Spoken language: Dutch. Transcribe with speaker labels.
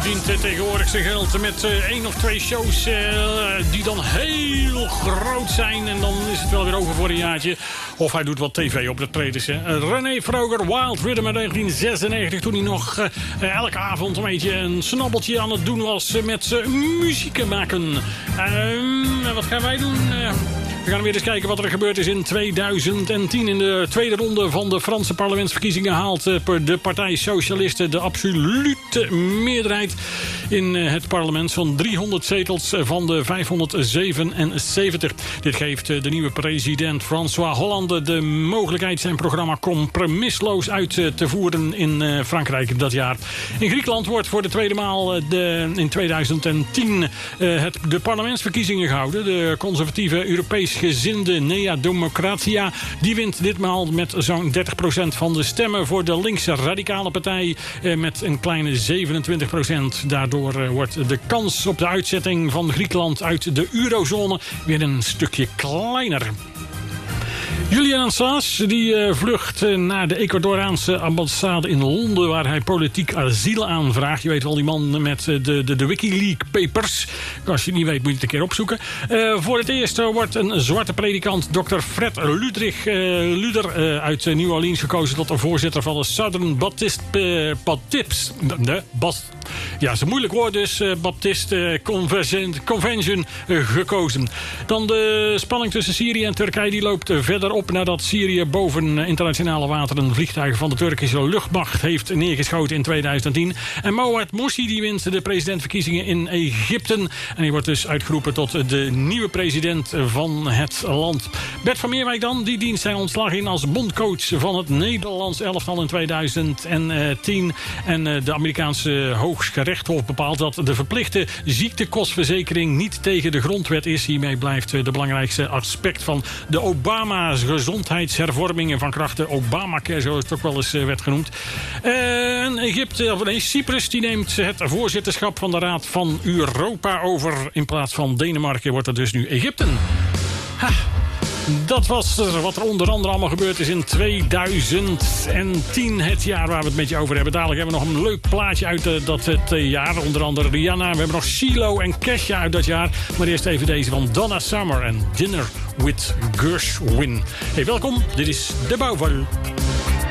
Speaker 1: verdient tegenwoordig zijn geld met 1 of 2 shows die dan heel groot zijn. En dan is het wel weer over voor een jaartje. Of hij doet wat tv op de treeders. René Vroger, Wild Rhythm uit 1996. Toen hij nog elke avond een beetje een snabbeltje aan het doen was met muziek maken. Wat gaan wij doen? We gaan weer eens kijken wat er gebeurd is in 2010. In de tweede ronde van de Franse parlementsverkiezingen haalt de partij Socialisten de absolute meerderheid in het parlement van 300 zetels van de 577. Dit geeft de nieuwe president François Hollande de mogelijkheid zijn programma compromisloos uit te voeren in Frankrijk dat jaar. In Griekenland wordt voor de tweede maal in 2010 de parlementsverkiezingen gehouden. De conservatieve Europees gezinde Nea Democratia die wint ditmaal met zo'n 30% van de stemmen voor de linkse radicale partij met een kleine 27%. Daardoor wordt de kans op de uitzetting van Griekenland uit de eurozone weer een stukje kleiner. Julian Assange die vlucht naar de Ecuadoraanse ambassade in Londen, waar hij politiek asiel aanvraagt. Je weet wel, die man met de WikiLeaks papers. Als je het niet weet, moet je het een keer opzoeken. Voor het eerst wordt een zwarte predikant, Dr. Fred Luder uit New Orleans gekozen tot de voorzitter van de Southern Baptist ja, is een moeilijk woord dus. Baptist Convention gekozen. Dan de spanning tussen Syrië en Turkije die loopt verder op nadat Syrië boven internationale wateren vliegtuigen van de Turkische luchtmacht heeft neergeschoten in 2010. En Mohamed Morsi die wint de presidentverkiezingen in Egypte. En die wordt dus uitgeroepen tot de nieuwe president van het land. Bert van Meerwijk dan, die dient zijn ontslag in als bondcoach van het Nederlands elftal in 2010. En de Amerikaanse Hooggerechtshof bepaalt dat de verplichte ziektekostverzekering niet tegen de grondwet is. Hiermee blijft de belangrijkste aspect van de Obama's gezondheidshervormingen van kracht. De Obamacare, zo het ook wel eens werd genoemd. Cyprus die neemt het voorzitterschap van de Raad van Europa over. In plaats van Denemarken wordt het dus nu Egypte. Dat was wat er onder andere allemaal gebeurd is in 2010. Het jaar waar we het met je over hebben. Dadelijk hebben we nog een leuk plaatje uit dat jaar. Onder andere Rihanna. We hebben nog CeeLo en Kesha uit dat jaar. Maar eerst even deze van Donna Summer en Dinner with Gershwin. Hey, welkom. Dit is De Bouwval.